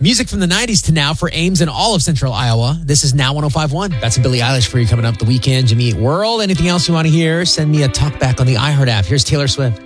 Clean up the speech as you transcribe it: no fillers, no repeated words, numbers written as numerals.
Music from the 90s to now for Ames and all of Central Iowa. This is Now 105.1. Got some Billie Eilish for you coming up the weekend. Jimmy Eat World. Anything else you want to hear? Send me a talk back on the iHeart app. Here's Taylor Swift.